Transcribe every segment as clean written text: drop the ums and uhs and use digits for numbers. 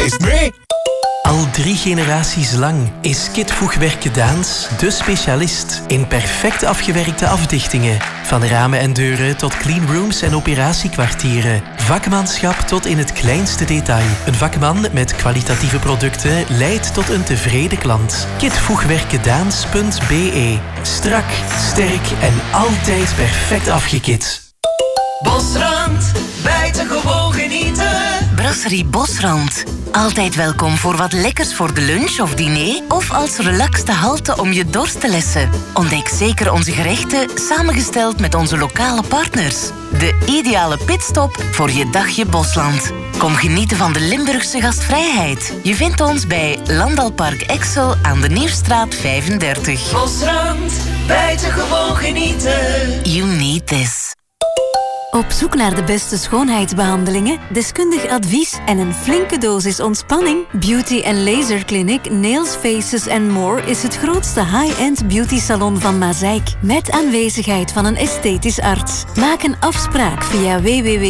feest mee. Al 3 generaties lang is Kit Voegwerken Daans de specialist in perfect afgewerkte afdichtingen. Van ramen en deuren tot cleanrooms en operatiekwartieren. Vakmanschap tot in het kleinste detail. Een vakman met kwalitatieve producten leidt tot een tevreden klant. Kitvoegwerkendaans.be. Strak, sterk en altijd perfect afgekit. Bosrand, buitengewoon genieten. Brasserie Bosrand. Altijd welkom voor wat lekkers voor de lunch of diner of als relaxte halte om je dorst te lessen. Ontdek zeker onze gerechten samengesteld met onze lokale partners. De ideale pitstop voor je dagje Bosland. Kom genieten van de Limburgse gastvrijheid. Je vindt ons bij Landalpark Exel aan de Nieuwstraat 35. Bosrand, buitengewoon genieten. You need this. Op zoek naar de beste schoonheidsbehandelingen, deskundig advies en een flinke dosis ontspanning? Beauty & Laser Clinic Nails, Faces & More is het grootste high-end beauty salon van Mazeik. Met aanwezigheid van een esthetisch arts. Maak een afspraak via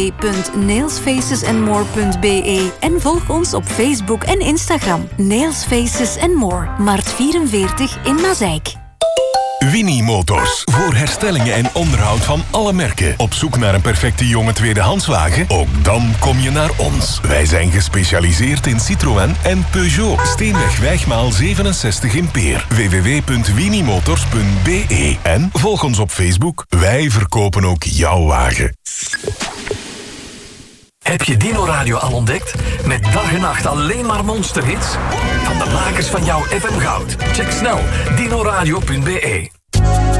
www.nailsfacesandmore.be en volg ons op Facebook en Instagram. Nails, Faces & More, Mart 44 in Mazeik. Winnie Motors. Voor herstellingen en onderhoud van alle merken. Op zoek naar een perfecte jonge tweedehandswagen? Ook dan kom je naar ons. Wij zijn gespecialiseerd in Citroën en Peugeot. Steenweg Wijgmaal 67 in Peer. www.winniemotors.be. En volg ons op Facebook. Wij verkopen ook jouw wagen. Heb je Dino Radio al ontdekt? Met dag en nacht alleen maar monsterhits? Van de makers van jouw FM Goud. Check snel dinoradio.be.